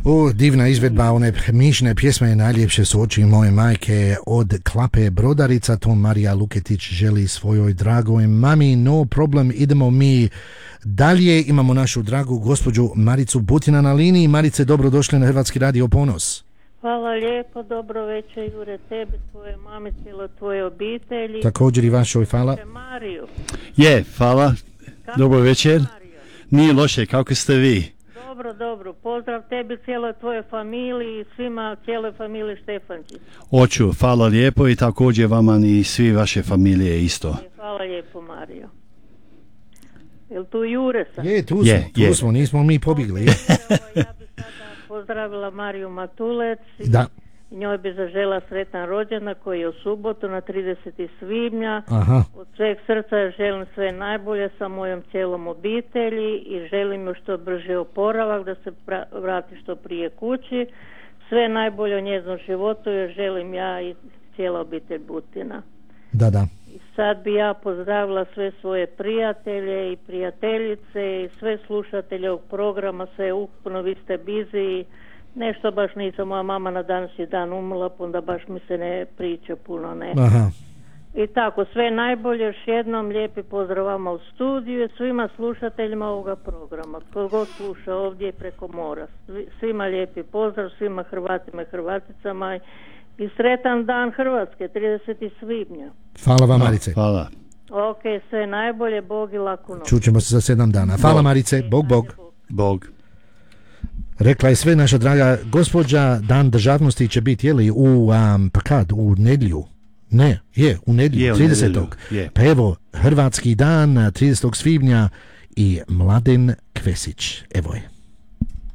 Divna izvedba one Mišine pjesme Najljepše su oči moje majke od Klape Brodarica. To Marija Luketić želi svojoj dragoj mami. No problem, idemo mi dalje. Imamo našu dragu gospođu Maricu Butina na liniji. Marice, dobrodošli na Hrvatski radio Ponos. Hvala lijepo, dobro večer Jure, tebi, tvoje mami, cijelo tvoje obitelji. Također i vašoj, hvala. Mariju. Hvala, dobro večer. Nije loše, kako ste vi? Dobro, pozdrav tebi, cijeloj tvojoj familiji i svima, cijeloj familiji Štefančić. Oću, hvala lijepo i također vama i svi vaše familije isto. Hvala lijepo, Mario. Jel tu Jure sam? Tu smo, nismo mi pobjegli. Ja bi sada pozdravila Mariju Matulec. Da. Njoj bi zažela sretan rođendan koji je u subotu na 30. svibnja. Aha. Od sveg srca želim sve najbolje sa mojom cijelom obitelji i želim joj što brže oporavak da se vrati što prije kući. Sve najbolje u njeznom životu jer želim ja i cijela obitelj Butina. Da. I sad bi ja pozdravila sve svoje prijatelje i prijateljice i sve slušatelje ovog programa, sve ukupno, vi ste busy. Nešto baš nisam, moja mama na današnji dan umrla, onda baš mi se ne priča puno, ne. Aha. I tako, sve najbolje, još jednom lijepi pozdrav vama u studiju i svima slušateljima ovoga programa, tko god sluša ovdje i preko mora. Svima lijepi pozdrav, svima Hrvatima i Hrvaticama i sretan dan Hrvatske, 30. svibnja. Hvala vam, Marice. Hvala. Ok, sve najbolje, Bog i laku noć. Čućemo se za 7 dana. Hvala, Marice, Bog. Rekla je sve naša draga gospođa, dan državnosti će biti, u nedjelju? Ne, u nedjelju, 30. Pa evo, Hrvatski dan, 30. svibnja i Mladen Kvesić, evo je.